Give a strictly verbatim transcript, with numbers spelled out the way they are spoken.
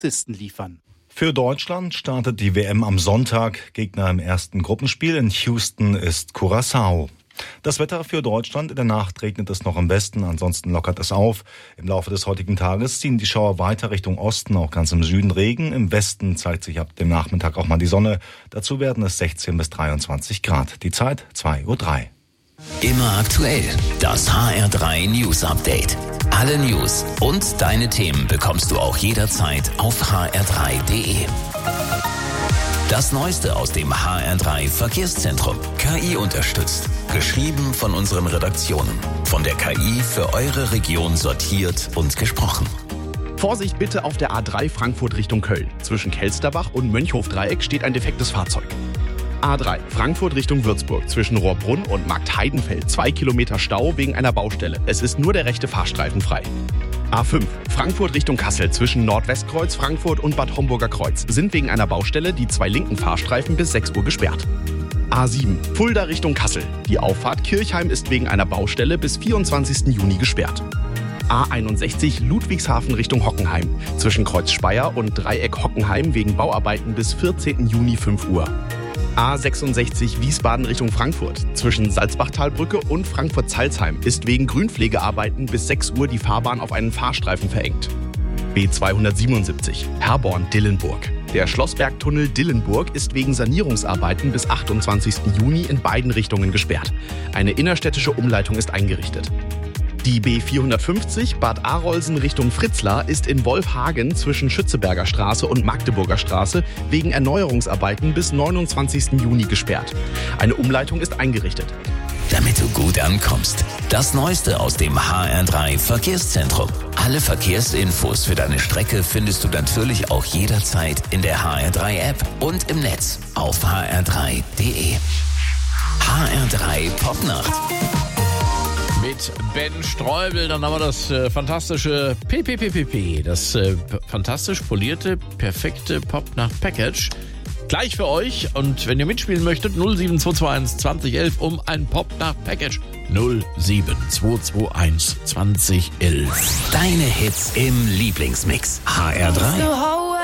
Polizisten liefern. Für Deutschland startet die W M am Sonntag. Gegner im ersten Gruppenspiel in Houston ist Curaçao. Das Wetter für Deutschland: in der Nacht regnet es noch im Westen, ansonsten lockert es auf. Im Laufe des heutigen Tages ziehen die Schauer weiter Richtung Osten, auch ganz im Süden Regen. Im Westen zeigt sich ab dem Nachmittag auch mal die Sonne. Dazu werden es sechzehn bis dreiundzwanzig Grad. Die Zeit zwei Uhr drei. Immer aktuell, das H R drei News Update. Alle News und deine Themen bekommst du auch jederzeit auf h r drei punkt d e. Das Neueste aus dem H R drei Verkehrszentrum. K I unterstützt. Geschrieben von unseren Redaktionen. Von der K I für eure Region sortiert und gesprochen. Vorsicht bitte auf der A drei Frankfurt Richtung Köln. Zwischen Kelsterbach und Mönchhofdreieck steht ein defektes Fahrzeug. A drei Frankfurt Richtung Würzburg. Zwischen Rohrbrunn und Marktheidenfeld. Zwei Kilometer Stau wegen einer Baustelle. Es ist nur der rechte Fahrstreifen frei. A fünf Frankfurt Richtung Kassel. Zwischen Nordwestkreuz Frankfurt und Bad Homburger Kreuz sind wegen einer Baustelle die zwei linken Fahrstreifen bis sechs Uhr gesperrt. A sieben Fulda Richtung Kassel. Die Auffahrt Kirchheim ist wegen einer Baustelle bis vierundzwanzigsten Juni gesperrt. A einundsechzig Ludwigshafen Richtung Hockenheim. Zwischen Kreuz Speyer und Dreieck Hockenheim wegen Bauarbeiten bis vierzehnten Juni fünf Uhr. A sechsundsechzig Wiesbaden Richtung Frankfurt. Zwischen Salzbachtalbrücke und Frankfurt-Salzheim ist wegen Grünpflegearbeiten bis sechs Uhr die Fahrbahn auf einen Fahrstreifen verengt. B zweihundertsiebenundsiebzig Herborn-Dillenburg. Der Schlossbergtunnel Dillenburg ist wegen Sanierungsarbeiten bis achtundzwanzigsten Juni in beiden Richtungen gesperrt. Eine innerstädtische Umleitung ist eingerichtet. Die B vierhundertfünfzig Bad Arolsen Richtung Fritzlar ist in Wolfhagen zwischen Schützeberger Straße und Magdeburger Straße wegen Erneuerungsarbeiten bis neunundzwanzigsten Juni gesperrt. Eine Umleitung ist eingerichtet. Damit du gut ankommst. Das Neueste aus dem H R drei Verkehrszentrum. Alle Verkehrsinfos für deine Strecke findest du natürlich auch jederzeit in der H R drei App und im Netz auf h r drei punkt d e. H R drei Popnacht. Mit Ben Streubel, dann haben wir das äh, fantastische P P P P P, das äh, p- fantastisch polierte, perfekte Popnacht-Package. Gleich für euch, und wenn ihr mitspielen möchtet, null sieben zwei zwei eins zwanzig elf um ein Popnacht-Package. null sieben zwei zwei eins zwanzig elf. Deine Hits im Lieblingsmix. H R drei.